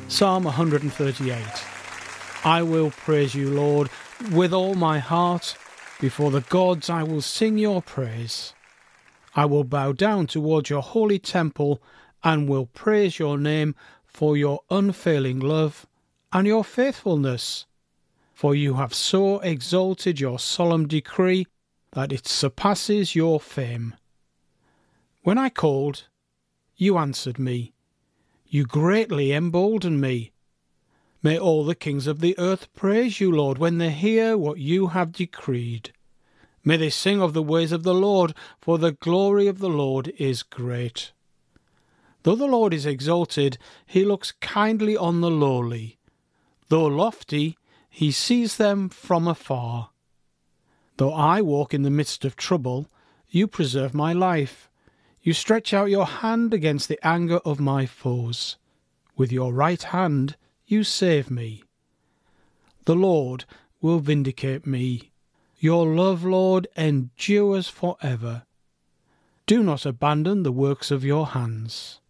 Psalm 138. I will praise you, Lord, with all my heart. Before the gods I will sing your praise. I will bow down towards your holy temple and will praise your name for your unfailing love and your faithfulness. For you have so exalted your solemn decree that it surpasses your fame. When I called, you answered me. You greatly emboldened me. May all the kings of the earth praise you, Lord, when they hear what you have decreed. May they sing of the ways of the Lord, for the glory of the Lord is great. Though the Lord is exalted, he looks kindly on the lowly. Though lofty, he sees them from afar. Though I walk in the midst of trouble, you preserve my life. You stretch out your hand against the anger of my foes. With your right hand you save me. The Lord will vindicate me. Your love, Lord, endures forever. Do not abandon the works of your hands.